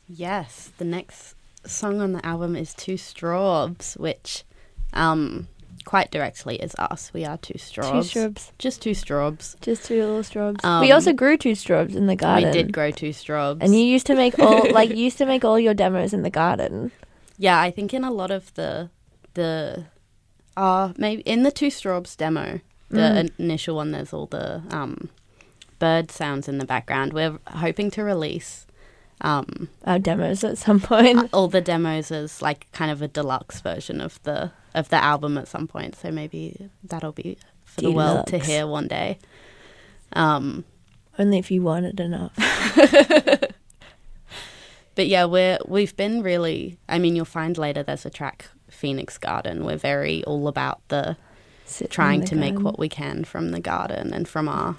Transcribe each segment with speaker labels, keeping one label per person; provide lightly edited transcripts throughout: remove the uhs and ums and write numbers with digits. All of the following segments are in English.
Speaker 1: Yes, the next song on the album is Two Strawbs, which quite directly is us. We are two strawbs.
Speaker 2: Two strawbs.
Speaker 1: Just two strawbs.
Speaker 2: Just two little strawbs. We also grew two strawbs in the garden.
Speaker 1: We did grow two strawbs.
Speaker 2: And you used to make all your demos in the garden.
Speaker 1: Yeah, I think in a lot of the maybe in the Two Strawbs demo, the initial one, there's all the bird sounds in the background. We're hoping to release
Speaker 2: our demos at some point.
Speaker 1: All the demos as like kind of a deluxe version of the album at some point. So maybe that'll be for the world to hear one day.
Speaker 2: Only if you want it enough.
Speaker 1: But yeah, we've been really, I mean, you'll find later there's a track, Phoenix Garden. We're very all about trying to make what we can from the garden and from our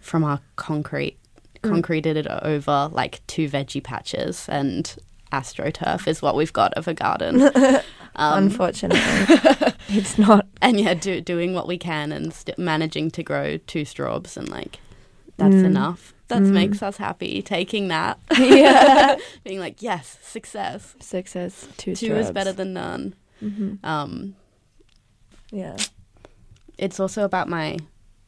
Speaker 1: concreted it over like 2 veggie patches, and AstroTurf is what we've got of a garden.
Speaker 2: Unfortunately, it's not.
Speaker 1: And yeah, doing what we can and managing to grow 2 strawbs, and like that's enough. That makes us happy. Taking that,
Speaker 2: yeah,
Speaker 1: being like, yes, success.
Speaker 2: 2
Speaker 1: 2 is better than none.
Speaker 2: Mm-hmm. Yeah,
Speaker 1: it's also about my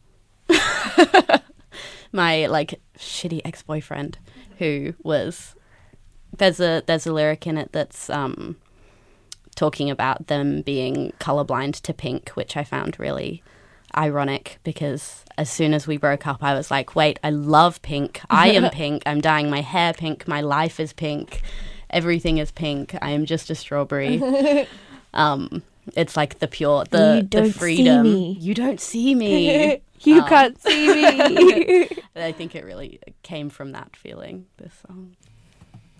Speaker 1: my like shitty ex-boyfriend who was. There's a lyric in it that's talking about them being colorblind to pink, which I found really ironic because as soon as we broke up, I was like, wait, I love pink. I am pink. I'm dyeing my hair pink. My life is pink. Everything is pink. I am just a strawberry. It's like the freedom. You don't see me.
Speaker 2: You can't see me.
Speaker 1: I think it really came from that feeling, this song.